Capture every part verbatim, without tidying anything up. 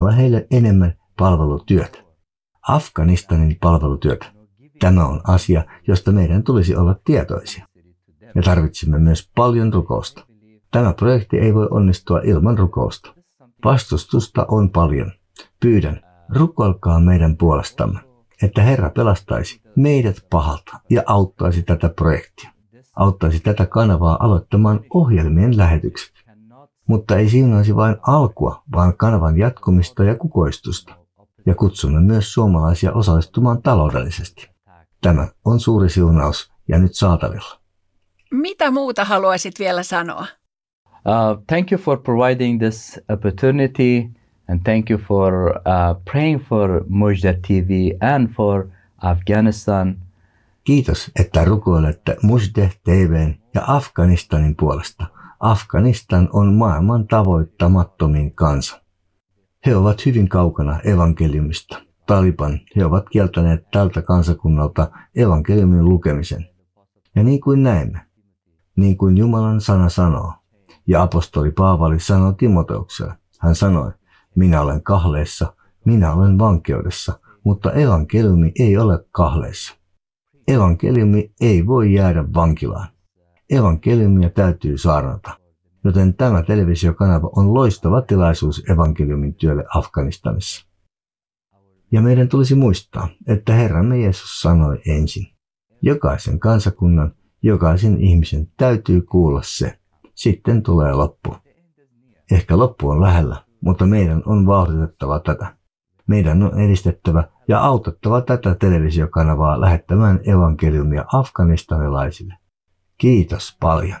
antamalla heille enemmän palvelutyötä. Afganistanin palvelutyötä. Tämä on asia, josta meidän tulisi olla tietoisia. Me tarvitsemme myös paljon rukousta. Tämä projekti ei voi onnistua ilman rukousta. Vastustusta on paljon. Pyydän, rukoilkaa meidän puolestamme, että Herra pelastaisi meidät pahalta ja auttaisi tätä projektia. Auttaisi tätä kanavaa aloittamaan ohjelmien lähetykset. Mutta ei siunaisi vain alkua, vaan kanavan jatkumista ja kukoistusta. Ja kutsumme myös suomalaisia osallistumaan taloudellisesti. Tämä on suuri siunaus ja nyt saatavilla. Mitä muuta haluaisit vielä sanoa? Uh, thank you for providing this opportunity and thank you for uh, praying for Mujda T V and for Afghanistan. Kiitos, että rukoilette Mujda T V:n ja Afganistanin puolesta. Afganistan on maailman tavoittamattomin kansa. He ovat hyvin kaukana evankeliumista. Taliban, he ovat kieltäneet tältä kansakunnalta evankeliumin lukemisen. Ja niin kuin näemme, niin kuin Jumalan sana sanoo, ja apostoli Paavali sanoi Timoteukselle, hän sanoi, minä olen kahleessa, minä olen vankeudessa, mutta evankeliumi ei ole kahleessa. Evankeliumi ei voi jäädä vankilaan. Evankeliumia täytyy saarnata, joten tämä televisiokanava on loistava tilaisuus evankeliumin työlle Afganistanissa. Ja meidän tulisi muistaa, että Herramme Jeesus sanoi ensin, jokaisen kansakunnan, jokaisen ihmisen täytyy kuulla se, sitten tulee loppu. Ehkä loppu on lähellä, mutta meidän on vauhditettava tätä. Meidän on edistettävä ja autettava tätä televisiokanavaa lähettämään evankeliumia afganistanilaisille. Kiitos paljon.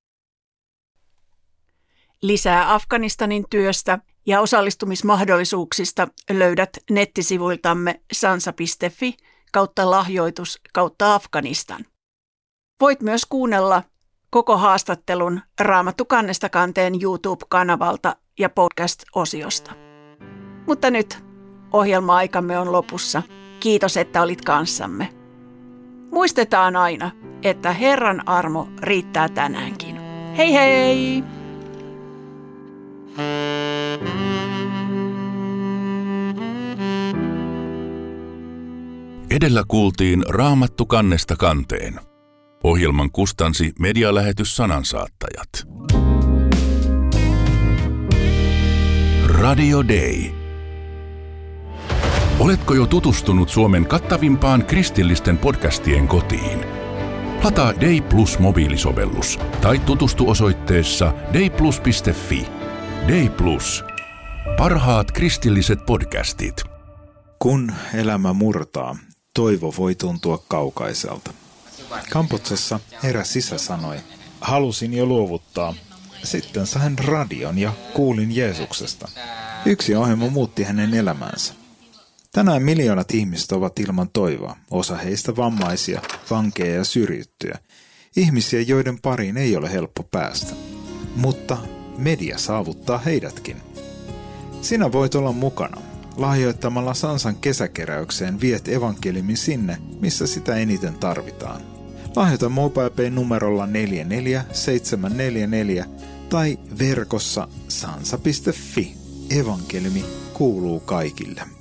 Lisää Afganistanin työstä ja osallistumismahdollisuuksista löydät nettisivuiltamme sansa piste fi kautta lahjoitus kautta Afganistan. Voit myös kuunnella koko haastattelun Raamattu kannesta kanteen YouTube-kanavalta ja podcast-osiosta. Mutta nyt ohjelma-aikamme on lopussa. Kiitos, että olit kanssamme. Muistetaan aina, että Herran armo riittää tänäänkin. Hei hei! Edellä kuultiin Raamattu kannesta kanteen. Ohjelman kustansi medialähetys Sanansaattajat. Radio Day. Oletko jo tutustunut Suomen kattavimpaan kristillisten podcastien kotiin? Lataa Day Plus mobiilisovellus tai tutustu osoitteessa dayplus piste fi. Day Plus. Parhaat kristilliset podcastit. Kun elämä murtaa, toivo voi tuntua kaukaiselta. Kamputsessa eräs isä sanoi, halusin jo luovuttaa. Sitten sain radion ja kuulin Jeesuksesta. Yksi ohjelma muutti hänen elämänsä. Tänään miljoonat ihmiset ovat ilman toivoa, osa heistä vammaisia, vankeja ja syrjittyjä. Ihmisiä, joiden pariin ei ole helppo päästä. Mutta media saavuttaa heidätkin. Sinä voit olla mukana. Lahjoittamalla Sansan kesäkeräykseen viet evankeliumin sinne, missä sitä eniten tarvitaan. Lahjoita MobilePay numerolla neljä neljä seitsemän neljä neljä tai verkossa sansa piste fi. Evankeliumi kuuluu kaikille.